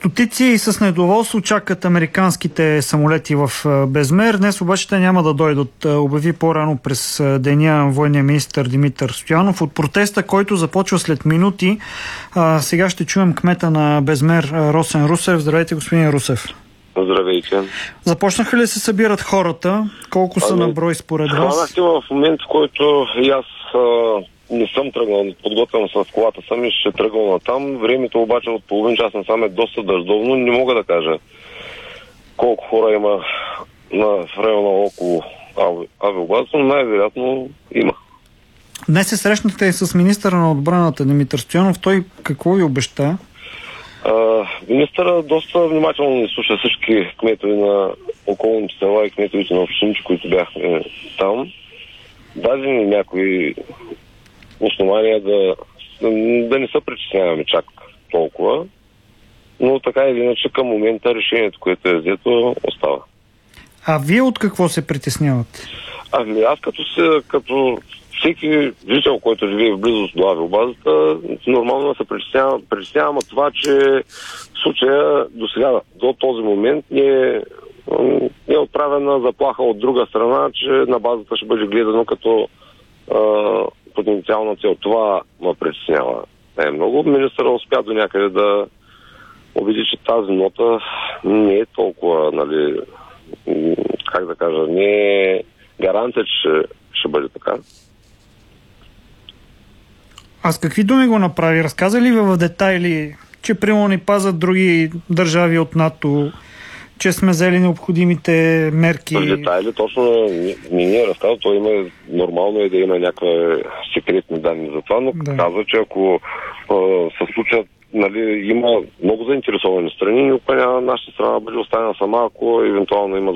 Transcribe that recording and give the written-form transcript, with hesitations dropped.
Стотици с недоволство чакат американските самолети в Безмер. Днес обаче те няма да дойдат, обяви по-рано през деня военния министър Димитър Стоянов. От протеста, който започва след минути, сега ще чуем кмета на Безмер Росен Русев. Здравейте, господин Русев. Здравейте. Започнаха ли да се събират хората? Колко са на брой според вас? Хванахте в момент, в който и аз не съм тръгнал, подготвям с колата съм и ще тръгвам на там. Времето обаче от половин час насам е доста дъждовно. Не мога да кажа колко хора има в района около авиобазата, но най-вероятно има. Днес се срещнахте и с министъра на отбраната Димитър Стоянов. Той какво ви обеща? Министъра доста внимателно ни слуша всички кметове на околните села и кметовете на общините, които бяхме там. Даде ни някои основания да не се притесняваме чак толкова, но така или иначе към момента решението, което е взето, остава. А вие от какво се притеснявате? Аз като всеки жител, който живее в близост до авиобазата, нормално да се притеснявам от това, че в случая до сега, до този момент не е отправена заплаха от друга страна, че на базата ще бъде гледано като потенциална цел. Това ме притеснява най-много. Министъра успя до някъде да убеди, че тази нота не е толкова, как да кажа, не е гаранция, че ще бъде така. А с какви думи го направи? Разказа ли в детайли, че примерно ни пазят други държави от НАТО, че сме взели необходимите мерки? В детайли точно не е разказал. Той има, нормално е да има някакви секретни данни за това, но казва, че ако се случат, има много заинтересовани страни, никога няма нашата страна бъде оставена сама, ако евентуално има